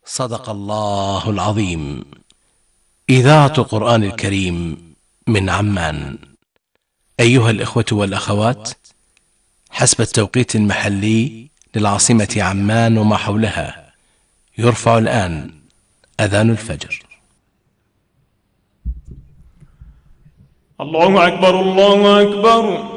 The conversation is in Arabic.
صدق الله العظيم. إذاعة القرآن الكريم من عمان. أيها الإخوة والأخوات، حسب التوقيت المحلي للعاصمة عمان وما حولها، يرفع الآن أذان الفجر. الله أكبر الله أكبر.